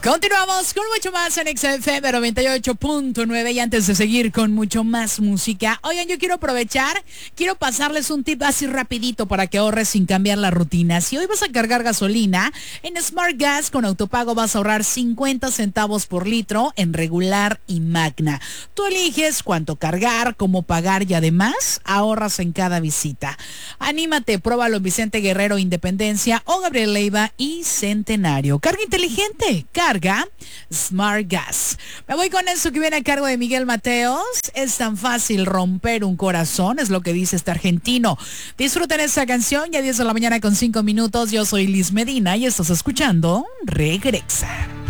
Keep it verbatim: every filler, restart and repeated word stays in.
Continuamos con mucho más en X F M noventa y ocho punto nueve y antes de seguir con mucho más música, oigan, yo quiero aprovechar, quiero pasarles un tip así rapidito para que ahorres sin cambiar la rutina. Si hoy vas a cargar gasolina, en Smart Gas con autopago vas a ahorrar cincuenta centavos por litro en regular y magna. Tú eliges cuánto cargar, cómo pagar y además ahorras en cada visita. Anímate, pruébalo en Vicente Guerrero, Independencia o Gabriel Leiva y Centenario. Carga inteligente, carga Smart Gas. Me voy con eso que viene a cargo de Miguel Mateos. Es tan fácil romper un corazón, es lo que dice este argentino. Disfruten esta canción, ya diez de la mañana con cinco minutos. Yo soy Liz Medina y estás escuchando Regresa.